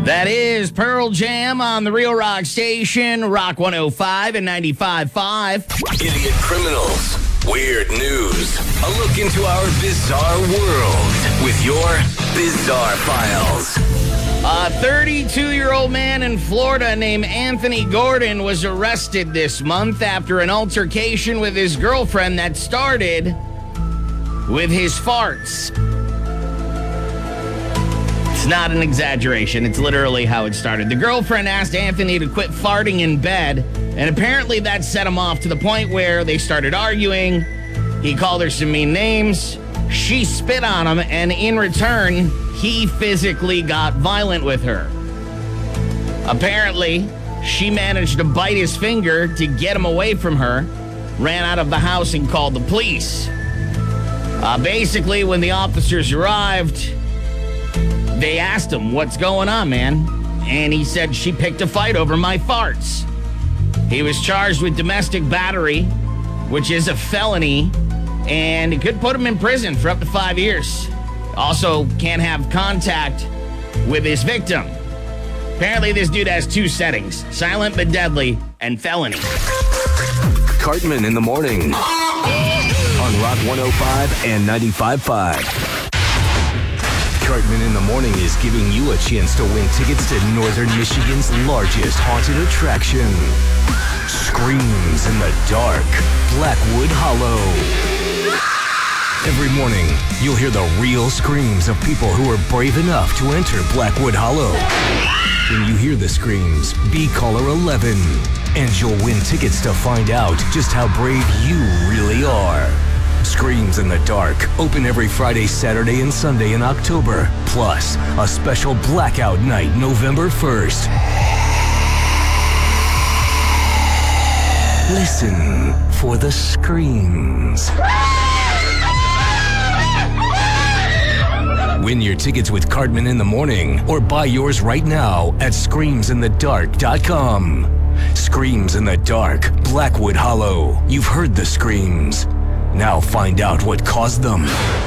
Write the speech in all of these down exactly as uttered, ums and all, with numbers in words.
That is Pearl Jam on the Real Rock Station, Rock one oh five and ninety-five point five. Idiot criminals, weird news, a look into our bizarre world with your Bizarre Files. A thirty-two-year-old man in Florida named Anthony Gordon was arrested this month after an altercation with his girlfriend that started with his farts. It's not an exaggeration. It's literally how it started. The girlfriend asked Anthony to quit farting in bed, and apparently that set him off to the point where they started arguing. He called her some mean names. She spit on him, and in return, he physically got violent with her. Apparently, she managed to bite his finger to get him away from her, ran out of the house and called the police. Uh, basically, when the officers arrived, they asked him, "What's going on, man?" And he said, "She picked a fight over my farts." He was charged with domestic battery, which is a felony, and it could put him in prison for up to five years. Also, can't have contact with his victim. Apparently, this dude has two settings, silent but deadly, and felony. Cartman in the morning on Rock one oh five and ninety-five point five. Cartman in the Morning is giving you a chance to win tickets to Northern Michigan's largest haunted attraction, Screams in the Dark, Blackwood Hollow. Every morning, you'll hear the real screams of people who are brave enough to enter Blackwood Hollow. When you hear the screams, be caller eleven, and you'll win tickets to find out just how brave you really are. Screams in the Dark, open every Friday, Saturday, and Sunday in October. Plus, a special blackout night November first. Listen for the screams. Win your tickets with Cartman in the Morning, or buy yours right now at screams in the dark dot com. Screams in the Dark, Blackwood Hollow. You've heard the screams. Now find out what caused them.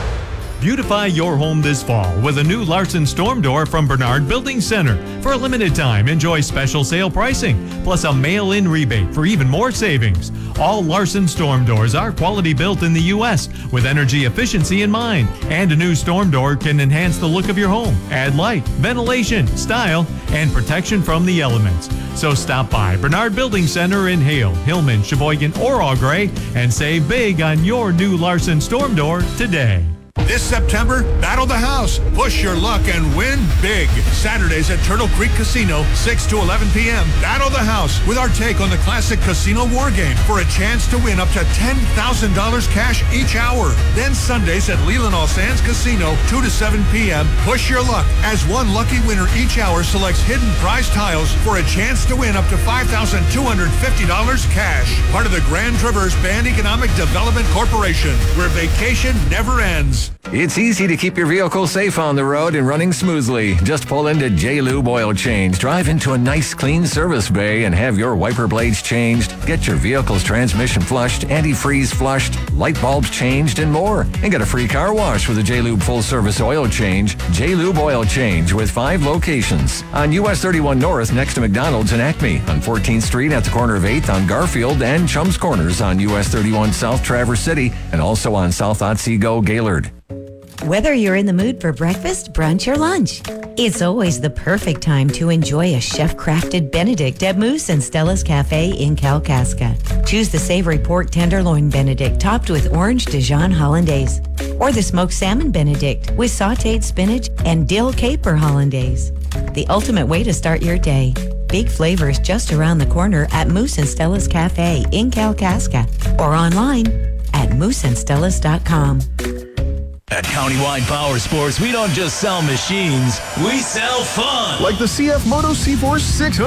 Beautify your home this fall with a new Larson Storm Door from Bernard Building Center. For a limited time, enjoy special sale pricing, plus a mail-in rebate for even more savings. All Larson Storm Doors are quality built in the U S with energy efficiency in mind. And a new storm door can enhance the look of your home, add light, ventilation, style, and protection from the elements. So stop by Bernard Building Center in Hale, Hillman, Sheboygan, or Au Gres and save big on your new Larson Storm Door today. This September, battle the house, push your luck, and win big. Saturdays at Turtle Creek Casino, six to eleven p.m. Battle the house with our take on the classic casino war game for a chance to win up to ten thousand dollars cash each hour. Then Sundays at Leland All Sands Casino, two to seven p.m. Push your luck as one lucky winner each hour selects hidden prize tiles for a chance to win up to five thousand two hundred fifty dollars cash. Part of the Grand Traverse Band Economic Development Corporation, where vacation never ends. It's easy to keep your vehicle safe on the road and running smoothly. Just pull into J-Lube Oil Change. Drive into a nice, clean service bay and have your wiper blades changed. Get your vehicle's transmission flushed, antifreeze flushed, light bulbs changed, and more. And get a free car wash with a J-Lube full-service oil change. J-Lube Oil Change with five locations. On U S thirty-one North next to McDonald's and Acme. On fourteenth Street at the corner of eighth on Garfield and Chums Corners on U S thirty-one South Traverse City. And also on South Otsego Gaylord. Whether you're in the mood for breakfast, brunch, or lunch, it's always the perfect time to enjoy a chef-crafted Benedict at Moose and Stella's Cafe in Kalkaska. Choose the savory pork tenderloin Benedict topped with orange Dijon Hollandaise, or the smoked salmon Benedict with sautéed spinach and dill caper Hollandaise. The ultimate way to start your day. Big flavors just around the corner at Moose and Stella's Cafe in Kalkaska, or online at moose and stellas dot com. At Countywide Power Sports, we don't just sell machines, we sell fun. Like the C F Moto C Force six hundred.